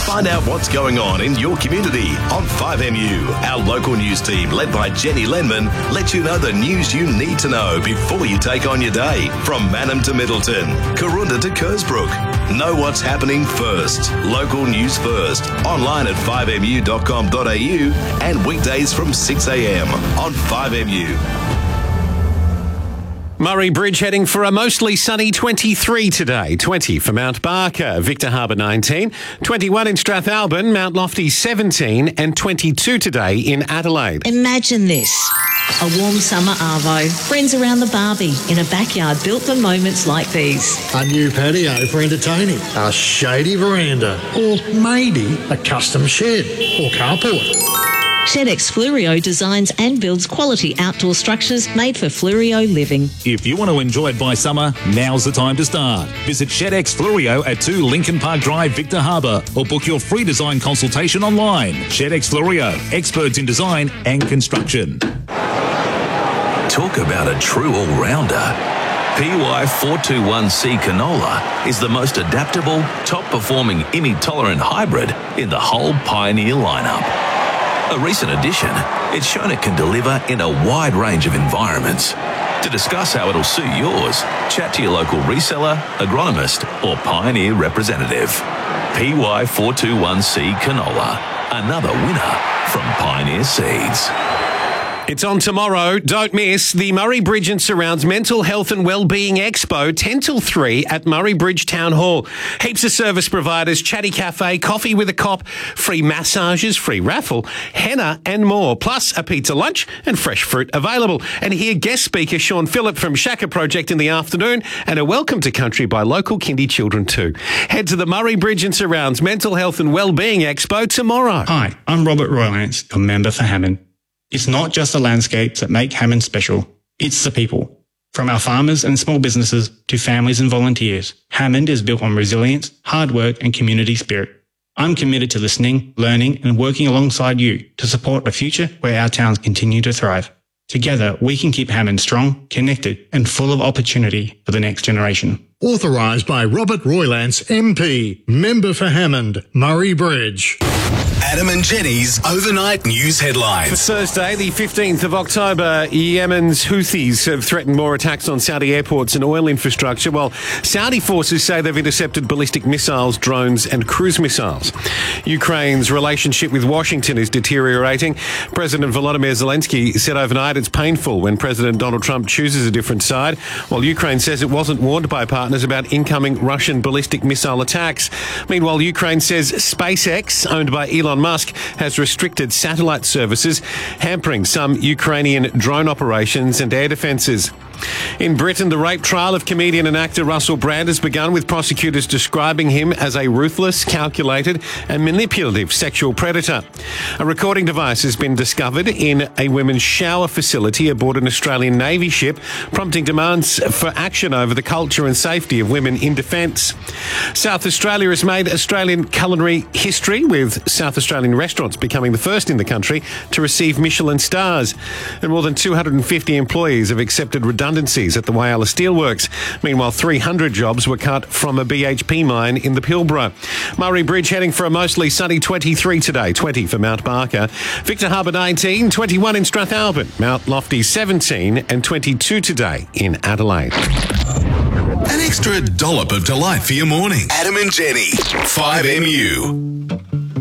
Find out what's going on in your community on 5MU. Our local news team, led by Jenny Lenman, lets you know the news you need to know before you take on your day. From Mannum to Middleton, Karoonda to Kersbrook. Know what's happening first. Local news first. Online at 5mu.com.au and weekdays from 6am on 5MU. Murray Bridge heading for a mostly sunny 23 today. 20 for Mount Barker, Victor Harbour 19, 21 in Strathalbyn, Mount Lofty 17 and 22 today in Adelaide. Imagine this. A warm summer arvo, friends around the barbie in a backyard built for moments like these. A new patio for entertaining, a shady veranda, or maybe a custom shed or carport. ShedX Flurio designs and builds quality outdoor structures made for Flurio living. If you want to enjoy it by summer, now's the time to start. Visit ShedX Flurio at 2 Lincoln Park Drive, Victor Harbour, or book your free design consultation online. ShedX Flurio, experts in design and construction. Talk about a true all-rounder. PY421C canola is the most adaptable, top-performing IMI-tolerant hybrid in the whole Pioneer lineup. A recent addition, it's shown it can deliver in a wide range of environments. To discuss how it'll suit yours, chat to your local reseller, agronomist or Pioneer representative. PY421C canola, another winner from Pioneer Seeds. It's on tomorrow. Don't miss the Murray Bridge and Surrounds Mental Health and Wellbeing Expo, 10 till 3 at Murray Bridge Town Hall. Heaps of service providers, chatty cafe, coffee with a cop, free massages, free raffle, henna and more, plus a pizza lunch and fresh fruit available. And hear guest speaker Sean Phillip from Shaka Project in the afternoon and a welcome to country by local kindy children too. Head to the Murray Bridge and Surrounds Mental Health and Wellbeing Expo tomorrow. Hi, I'm Robert Roylance, your member for Hammond. It's not just the landscapes that make Hammond special, it's the people. From our farmers and small businesses to families and volunteers, Hammond is built on resilience, hard work and community spirit. I'm committed to listening, learning and working alongside you to support a future where our towns continue to thrive. Together, we can keep Hammond strong, connected and full of opportunity for the next generation. Authorised by Robert Roylance, MP, member for Hammond, Murray Bridge. Adam and Jenny's overnight news headlines. For Thursday, the 15th of October, Yemen's Houthis have threatened more attacks on Saudi airports and oil infrastructure, while Saudi forces say they've intercepted ballistic missiles, drones and cruise missiles. Ukraine's relationship with Washington is deteriorating. President Volodymyr Zelensky said overnight it's painful when President Donald Trump chooses a different side, while Ukraine says it wasn't warned by partners about incoming Russian ballistic missile attacks. Meanwhile, Ukraine says SpaceX, owned by Elon Musk, has restricted satellite services, hampering some Ukrainian drone operations and air defences. In Britain, the rape trial of comedian and actor Russell Brand has begun, with prosecutors describing him as a ruthless, calculated and manipulative sexual predator. A recording device has been discovered in a women's shower facility aboard an Australian Navy ship, prompting demands for action over the culture and safety of women in defence. South Australia has made Australian culinary history, with South Australian restaurants becoming the first in the country to receive Michelin stars. And more than 250 employees have accepted redundancies at the Whyalla Steelworks. Meanwhile, 300 jobs were cut from a BHP mine in the Pilbara. Murray Bridge heading for a mostly sunny 23 today, 20 for Mount Barker. Victor Harbour 19, 21 in Strathalbyn, Mount Lofty 17 and 22 today in Adelaide. An extra dollop of delight for your morning. Adam and Jenny, 5MU.